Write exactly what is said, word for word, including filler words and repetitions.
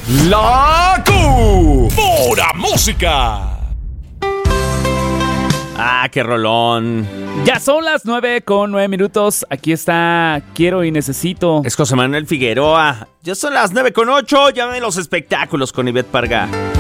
La Q. Pura música. Ah, qué rolón. Ya son las nueve con nueve minutos. Aquí está Quiero y Necesito. Es José Manuel Figueroa. Ya son las nueve con ocho. Ya ven los espectáculos con Ivette Parga.